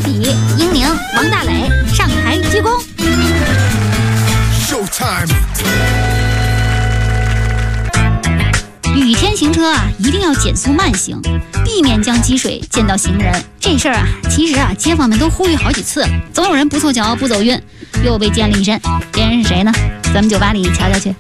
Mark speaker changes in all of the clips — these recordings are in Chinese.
Speaker 1: 比、英宁、王大磊上台鞠躬。
Speaker 2: Showtime。
Speaker 1: 雨天行车啊，一定要减速慢行，避免将积水溅到行人。这事儿啊，其实啊，街坊们都呼吁好几次了，总有人不凑巧不走运，又被溅了一身。这人是谁呢？咱们酒吧里瞧瞧去。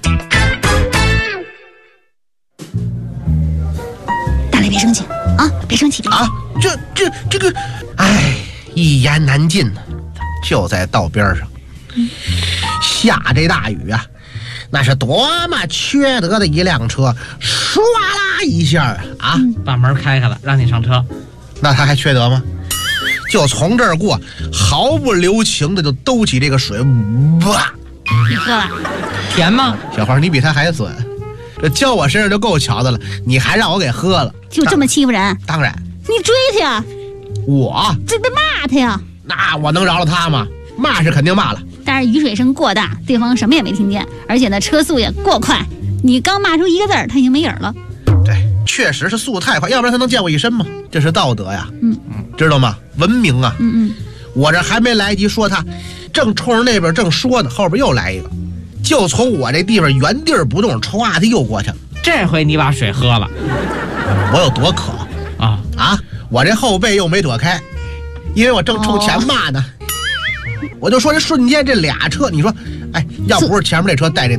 Speaker 1: 大磊，别生气啊，别生气
Speaker 3: 啊！这个，哎，一言难尽呢。就在道边上，下这大雨啊，那是多么缺德的一辆车，唰啦一下啊，
Speaker 4: 把门开了，让你上车。
Speaker 3: 那他还缺德吗？就从这儿过，毫不留情的就兜起这个水，哇！
Speaker 1: 你喝了？
Speaker 4: 甜吗？
Speaker 3: 小花，你比他还损，这浇我身上就够巧的了，你还让我给喝了，
Speaker 1: 就这么欺负人？
Speaker 3: 当然，
Speaker 1: 你追他呀！
Speaker 3: 我
Speaker 1: 这得骂他呀！
Speaker 3: 那我能饶了他吗？骂是肯定骂了，
Speaker 1: 但是雨水声过大，对方什么也没听见，而且呢车速也过快，你刚骂出一个字儿，他已经没影了。
Speaker 3: 对，确实是速太快，要不然他能溅我一身吗？这是道德呀，知道吗？文明啊，我这还没来及说他，正冲着那边正说呢，后边又来一个，就从我这地方原地不动，歘，他又过去了。
Speaker 4: 这回你把水喝了，
Speaker 3: 我有多渴啊！我这后背又没躲开，因为我正冲前骂呢。我就说这瞬间这俩车，你说，哎，要不是前面这车带这